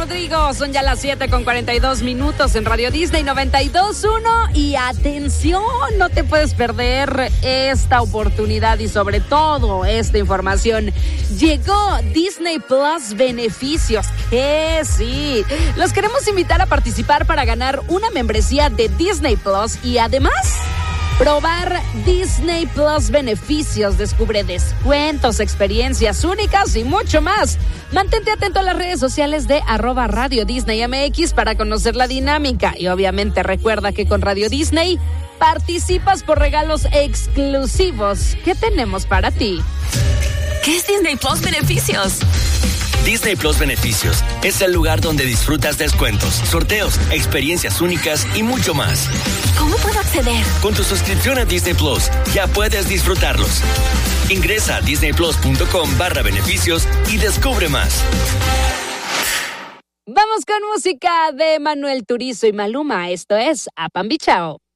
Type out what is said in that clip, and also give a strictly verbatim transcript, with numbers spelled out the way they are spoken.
Rodrigo. Son ya las siete con cuarenta y dos minutos en Radio Disney noventa y dos punto uno. Y atención, no te puedes perder esta oportunidad y sobre todo esta información. Llegó Disney Plus Beneficios, que sí. Los queremos invitar a participar para ganar una membresía de Disney Plus y además probar Disney Plus Beneficios. Descubre descuentos, experiencias únicas y mucho más. Mantente atento a las redes sociales de arroba Radio Disney M X para conocer la dinámica. Y obviamente recuerda que con Radio Disney participas por regalos exclusivos que tenemos para ti. ¿Qué es Disney Plus Beneficios? Disney Plus Beneficios es el lugar donde disfrutas descuentos, sorteos, experiencias únicas y mucho más. ¿Cómo puedo acceder? Con tu suscripción a Disney Plus ya puedes disfrutarlos. Ingresa a disneyplus.com barra beneficios y descubre más. Vamos con música de Manuel Turizo y Maluma. Esto es Apambichao.